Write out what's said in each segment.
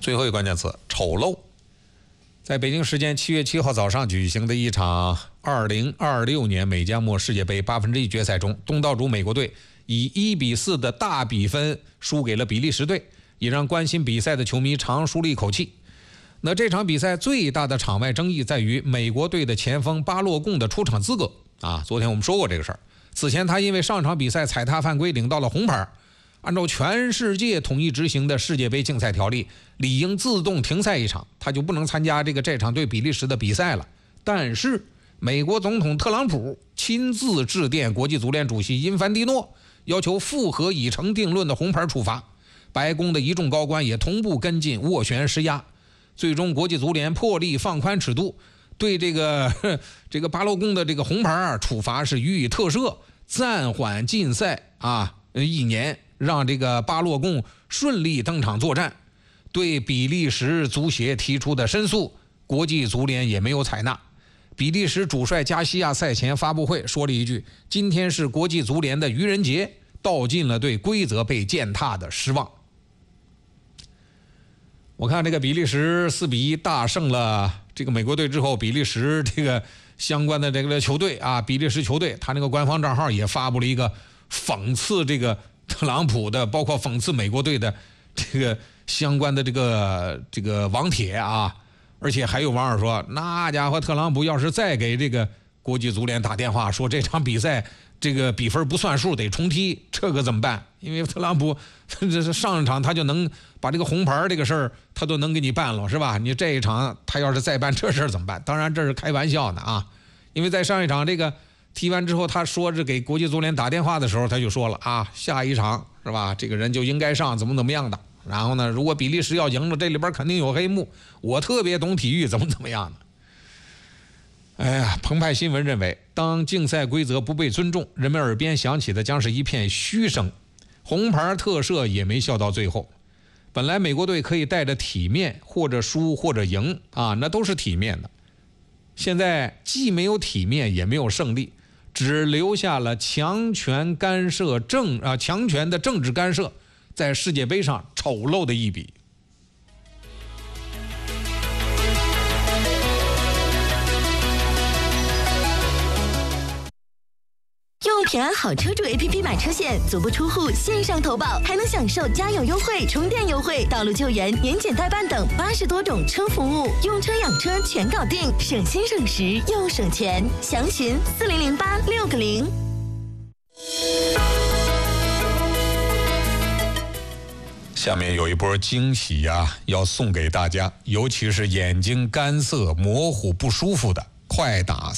最后一个关键词丑陋。在北京时间7月7号早上举行的一场2026年美加墨世界杯1/8决赛中，东道主美国队以1-4的大比分输给了比利时队，也让关心比赛的球迷长舒了一口气。那这场比赛最大的场外争议在于美国队的前锋巴洛贡的出场资格啊。昨天我们说过这个事儿，此前他因为上场比赛踩踏犯规领到了红牌，按照全世界统一执行的世界杯竞赛条例，理应自动停赛一场，他就不能参加这场对比利时的比赛了。但是美国总统特朗普亲自致电国际足联主席因凡蒂诺，要求复核已成定论的红牌处罚，白宫的一众高官也同步跟进斡旋施压，最终国际足联破例放宽尺度，对这个巴洛贡的这个红牌处罚是予以特赦，暂缓禁赛1年，让这个巴洛贡顺利登场作战。对比利时足协提出的申诉，国际足联也没有采纳。比利时主帅加西亚赛前发布会说了一句：“今天是国际足联的愚人节”，道尽了对规则被践踏的失望。我看这个比利时4-1大胜了这个美国队之后，比利时这个相关的这个球队比利时球队他那个官方账号也发布了一个讽刺这个特朗普的，包括讽刺美国队的这个相关的这个网帖而且还有网友说，那家伙特朗普要是再给这个国际足联打电话说这场比赛这个比分不算数得重踢，这个怎么办？因为特朗普这是上一场他就能把这个红牌这个事儿他都能给你办了，是吧？你这一场他要是再办这事儿怎么办？当然这是开玩笑的因为在上一场这个踢完之后，他说是给国际足联打电话的时候，他就说了下一场是吧？这个人就应该上，怎么样的。然后呢，如果比利时要赢了，这里边肯定有黑幕。我特别懂体育，怎么样的？哎呀，澎湃新闻认为，当竞赛规则不被尊重，人们耳边响起的将是一片嘘声，红牌特赦也没笑到最后。本来美国队可以带着体面，或者输或者赢那都是体面的。现在既没有体面，也没有胜利，只留下了强权的政治干涉，在世界杯上丑陋的一笔。 用平安好车主 APP 买车险，足不出户线上投保，还能享受加油优惠、充电优惠、道路救援、年检代办等80多种车服务，用车养车全搞定，省心省时又省钱。详询4008-6个0。 下面有一波惊喜要送给大家，尤其是眼睛干涩、模糊、不舒服的，快打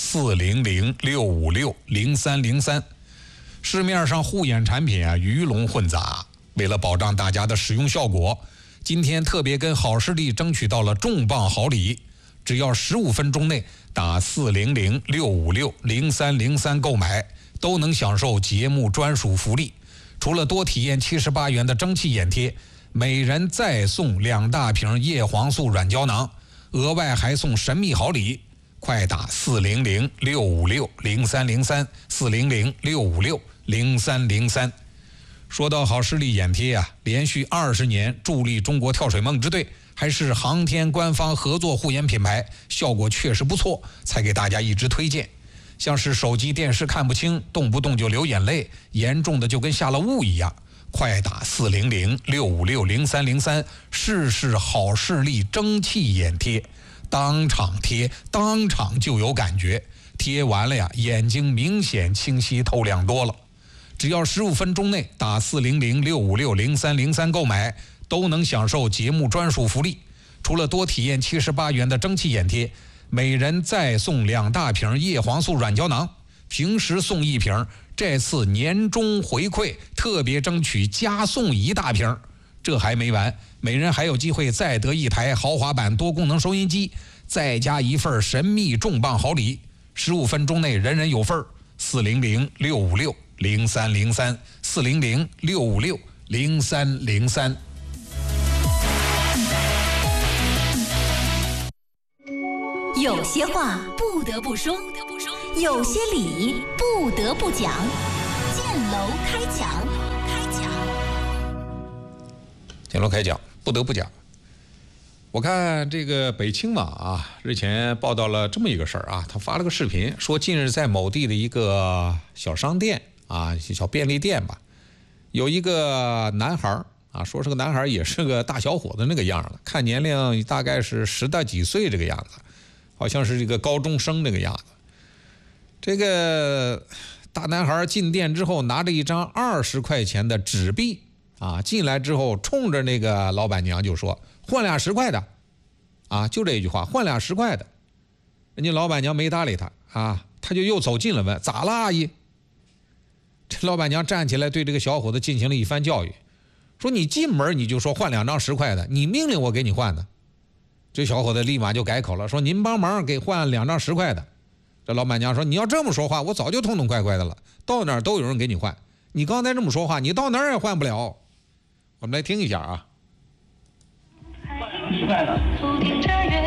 400-656-0303。市面上护眼产品鱼龙混杂，为了保障大家的使用效果，今天特别跟好视力争取到了重磅好礼，只要15分钟内打400-656-0303购买，都能享受节目专属福利。除了多体验78元的蒸汽眼贴，每人再送2大瓶叶黄素软胶囊，额外还送神秘好礼。快打400-656-0303 400-656-0303。说到好视力眼贴连续20年助力中国跳水梦之队，还是航天官方合作护眼品牌，效果确实不错，才给大家一直推荐。像是手机电视看不清，动不动就流眼泪，严重的就跟下了雾一样，快打400-656-0303试试好视力蒸汽眼贴，当场贴当场就有感觉，贴完了眼睛明显清晰透亮多了。只要15分钟内打400-656-0303购买，都能享受节目专属福利。除了多体验78元的蒸汽眼贴，每人再送2大瓶叶黄素软胶囊，平时送1瓶，这次年终回馈特别争取加送1大瓶。这还没完，每人还有机会再得1台豪华版多功能收音机，再加1份神秘重磅好礼。15分钟内人人有份。400-656-0303 400-656-0303。 有些话不得不说，有些理不得不讲。建楼开讲， 建楼开讲，不得不讲。 我看这个北青网啊，日前报道了这么一个事儿啊，他发了个视频，说近日在某地的一个小商店啊，小便利店吧，有一个男孩啊，说是个男孩，也是个大小伙子那个样子，看年龄大概是10大几岁这个样子，好像是这个高中生这个样子。这个大男孩进店之后，拿着一张20块钱的纸币啊，进来之后冲着那个老板娘就说：“换俩10块的。”啊，就这一句话，换俩10块的。人家老板娘没搭理他啊，他就又走近了问：“咋了，阿姨？”这老板娘站起来对这个小伙子进行了一番教育，说：“你进门你就说换2张10块的，你命令我给你换的。”这小伙子立马就改口了，说：“您帮忙给换2张10块的。”这老板娘说：“你要这么说话，我早就痛痛快快的了，到哪儿都有人给你换。你刚才这么说话，你到哪儿也换不了。”我们来听一下啊。10块的。